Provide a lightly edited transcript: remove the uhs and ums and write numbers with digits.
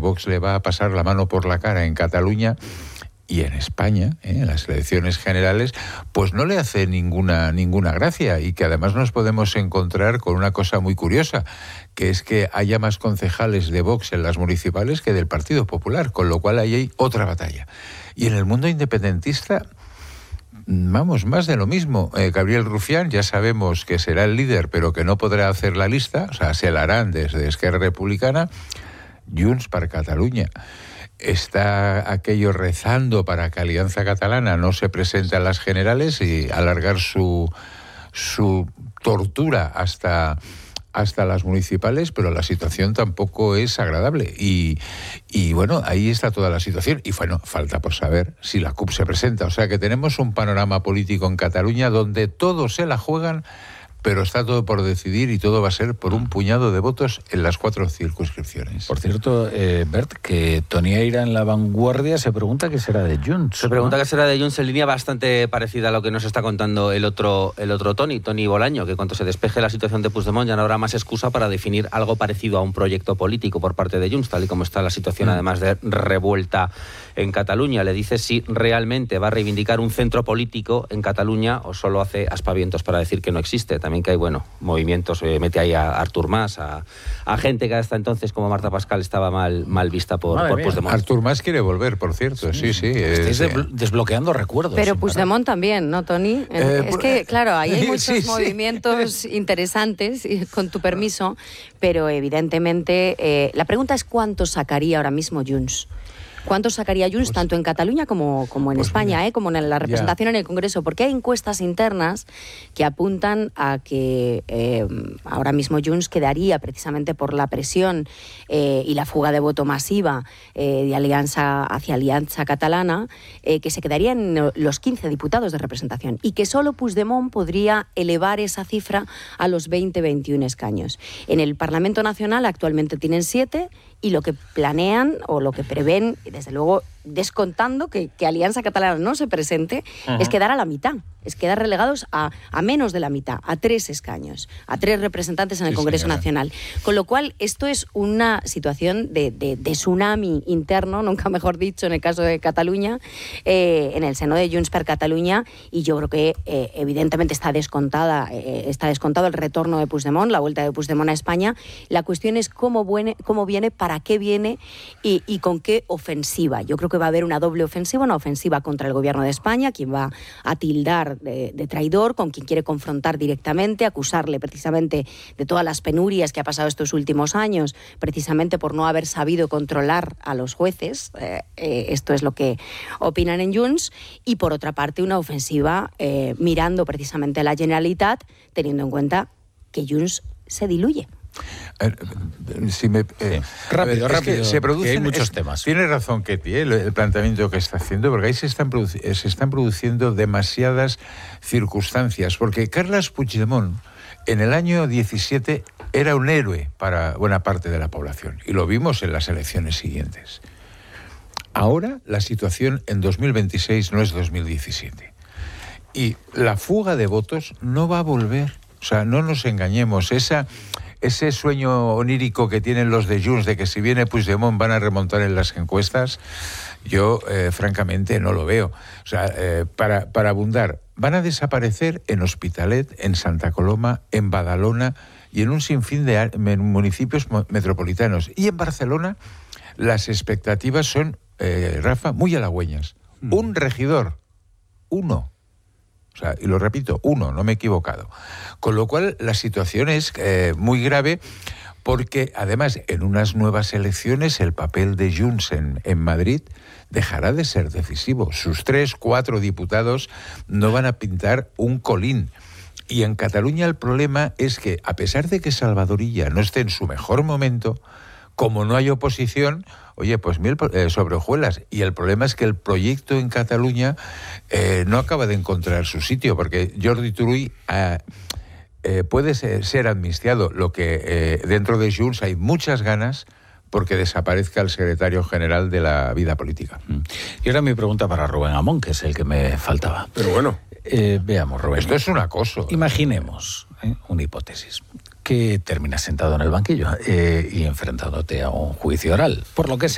Vox le va a pasar la mano por la cara en Cataluña y en España, en las elecciones generales, pues no le hace ninguna gracia, y que además nos podemos encontrar con una cosa muy curiosa, que es que haya más concejales de Vox en las municipales que del Partido Popular, con lo cual ahí hay otra batalla. Y en el mundo independentista, vamos, más de lo mismo. Gabriel Rufián ya sabemos que será el líder, pero que no podrá hacer la lista, o sea, se la harán desde Esquerra Republicana. Junts per Catalunya. Está aquello rezando para que Alianza Catalana no se presente a las generales y alargar su tortura hasta las municipales, pero la situación tampoco es agradable. Y bueno, ahí está toda la situación. Y bueno, falta por saber si la CUP se presenta. O sea que tenemos un panorama político en Cataluña donde todos se la juegan, pero está todo por decidir y todo va a ser por un puñado de votos en las 4 circunscripciones. Por cierto, Bert, que Toni Eira en La Vanguardia se pregunta qué será de Junts. Se pregunta qué será de Junts en línea bastante parecida a lo que nos está contando el otro Toni Bolaño, que cuando se despeje la situación de Puigdemont ya no habrá más excusa para definir algo parecido a un proyecto político por parte de Junts, tal y como está la situación, además de revuelta en Cataluña. Le dice si realmente va a reivindicar un centro político en Cataluña o solo hace aspavientos para decir que no existe. También que hay, movimientos, mete ahí a Artur Mas, a gente que hasta entonces, como Marta Pascal, estaba mal vista por Puigdemont. Artur Mas quiere volver, por cierto, sí. Estáis desbloqueando recuerdos. Pero Puigdemont también, ¿no, Toni? Es que, claro, ahí hay muchos movimientos interesantes, con tu permiso, pero evidentemente la pregunta es cuánto sacaría ahora mismo Junts. ¿Cuánto sacaría Junts tanto en Cataluña como en España, como en la representación en el Congreso? Porque hay encuestas internas que apuntan a que ahora mismo Junts quedaría, precisamente por la presión y la fuga de voto masiva de Alianza Catalana, que se quedaría en los 15 diputados de representación y que solo Puigdemont podría elevar esa cifra a los 20-21 escaños. En el Parlamento Nacional actualmente tienen 7 y lo que planean o lo que prevén, desde luego descontando que Alianza Catalana no se presente, es quedar a la mitad, es quedar relegados a menos de la mitad, a 3 escaños, a 3 representantes en el Congreso Nacional. Con lo cual, esto es una situación de tsunami interno, nunca mejor dicho, en el caso de Cataluña, en el seno de Junts per Catalunya, y yo creo que evidentemente está descontado el retorno de Puigdemont, la vuelta de Puigdemont a España. La cuestión es cómo viene, para qué viene y con qué ofensiva. Yo creo que va a haber una doble ofensiva, una ofensiva contra el gobierno de España, quien va a tildar de traidor, con quien quiere confrontar directamente, acusarle precisamente de todas las penurias que ha pasado estos últimos años, precisamente por no haber sabido controlar a los jueces. Esto es lo que opinan en Junts. Y por otra parte, una ofensiva mirando precisamente a la Generalitat, teniendo en cuenta que Junts se diluye. Rápido, se producen, hay muchos temas. Tiene razón Ketty, el planteamiento que está haciendo, porque ahí se están produciendo demasiadas circunstancias, porque Carles Puigdemont en el año 17 era un héroe para buena parte de la población, y lo vimos en las elecciones siguientes. Ahora la situación en 2026 no es 2017, y la fuga de votos no va a volver. O sea, no nos engañemos, ese sueño onírico que tienen los de Junts de que si viene Puigdemont van a remontar en las encuestas, yo francamente no lo veo. O sea, para abundar, van a desaparecer en Hospitalet, en Santa Coloma, en Badalona y en un sinfín de municipios metropolitanos. Y en Barcelona las expectativas son, Rafa, muy halagüeñas. Un regidor, 1. O sea, y lo repito, 1, no me he equivocado. Con lo cual, la situación es muy grave, porque además, en unas nuevas elecciones, el papel de Junts en Madrid dejará de ser decisivo. Sus 3-4 diputados no van a pintar un colín. Y en Cataluña el problema es que, a pesar de que Salvador Illa no esté en su mejor momento, como no hay oposición, oye, pues miel sobre hojuelas. Y el problema es que el proyecto en Cataluña no acaba de encontrar su sitio, porque Jordi Turull puede ser amnistiado, lo que dentro de Junts hay muchas ganas porque desaparezca el secretario general de la vida política. Y ahora mi pregunta para Rubén Amón, que es el que me faltaba. Pero bueno. Veamos, Rubén. Esto es un acoso. Imaginemos, una hipótesis, que terminas sentado en el banquillo y enfrentándote a un juicio oral, por lo que sea.